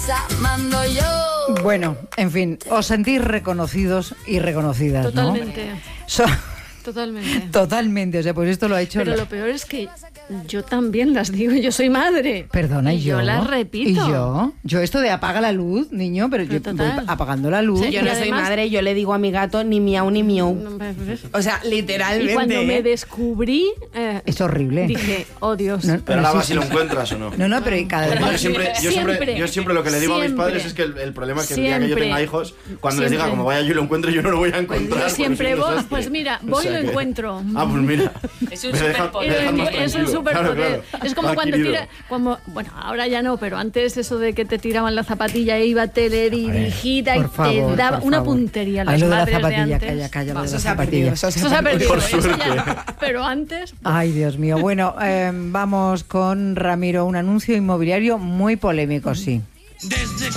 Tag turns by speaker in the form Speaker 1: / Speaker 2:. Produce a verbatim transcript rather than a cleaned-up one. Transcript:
Speaker 1: casa mando yo.
Speaker 2: Bueno, en fin, os sentís reconocidos y reconocidas,
Speaker 3: Totalmente.
Speaker 2: ¿no? So-
Speaker 3: Totalmente.
Speaker 2: Totalmente, o sea, pues esto lo ha hecho...
Speaker 3: Pero
Speaker 2: la-
Speaker 3: lo peor es que yo también las digo, yo soy madre.
Speaker 2: Perdona, ¿y yo?
Speaker 3: Yo las repito.
Speaker 2: ¿Y yo? Yo esto de apaga la luz, niño, pero,
Speaker 3: Pero
Speaker 2: yo
Speaker 3: total.
Speaker 2: voy apagando la luz.
Speaker 3: Sí,
Speaker 4: Yo no
Speaker 3: Y
Speaker 4: soy
Speaker 3: además-
Speaker 4: madre, yo le digo a mi gato ni miau ni miau.
Speaker 3: No, ¿ves?
Speaker 4: O sea, literalmente.
Speaker 3: Y cuando me
Speaker 4: ¿eh?
Speaker 3: descubrí, eh,
Speaker 2: Es horrible.
Speaker 3: dije, oh Dios.
Speaker 2: No,
Speaker 5: Pero ahora
Speaker 2: sí,
Speaker 5: vas
Speaker 2: sí.
Speaker 5: si lo encuentras o no.
Speaker 2: No, no, pero cada vez
Speaker 3: Pero
Speaker 5: Yo
Speaker 2: más...
Speaker 5: siempre, yo, siempre,
Speaker 3: Siempre.
Speaker 5: yo siempre lo que le digo a mis
Speaker 3: Siempre.
Speaker 5: padres es que el, el problema es que el día que yo
Speaker 3: Siempre.
Speaker 5: tenga hijos, cuando les diga
Speaker 3: Siempre.
Speaker 5: como vaya yo y lo encuentro, yo no lo voy a
Speaker 3: Pues
Speaker 5: encontrar.
Speaker 3: yo
Speaker 5: porque
Speaker 3: siempre
Speaker 5: soy un
Speaker 3: voy,
Speaker 5: desastre.
Speaker 3: pues mira,
Speaker 5: O
Speaker 3: voy y
Speaker 5: sea
Speaker 3: lo
Speaker 5: que-
Speaker 3: encuentro.
Speaker 5: Ah, pues mira.
Speaker 1: Es un
Speaker 5: Me deja-
Speaker 1: superpoder.
Speaker 5: me dejan más
Speaker 3: Es un
Speaker 5: tranquilo.
Speaker 3: superpoder.
Speaker 5: Claro, claro.
Speaker 3: Es como
Speaker 5: Lo
Speaker 3: cuando
Speaker 5: adquirido.
Speaker 3: tira, como, bueno, ahora ya no, pero antes eso de que te tiraban la zapatilla e iba teledirigida y
Speaker 2: Por favor,
Speaker 3: te daba
Speaker 2: por
Speaker 3: una
Speaker 2: favor.
Speaker 3: puntería a
Speaker 2: Ay,
Speaker 3: las
Speaker 2: lo de la
Speaker 3: madres de
Speaker 2: zapatilla,
Speaker 3: antes.
Speaker 2: calla, calla, lo de
Speaker 4: Eso
Speaker 2: la
Speaker 4: se ha perdido,
Speaker 2: zapatilla.
Speaker 4: eso se
Speaker 3: Eso se ha perdido,
Speaker 5: Por
Speaker 3: eso
Speaker 5: suerte.
Speaker 3: ya no. Pero antes,
Speaker 2: Ay, Dios mío. Bueno, eh, vamos con Ramiro, un anuncio inmobiliario muy polémico, sí.
Speaker 6: Desde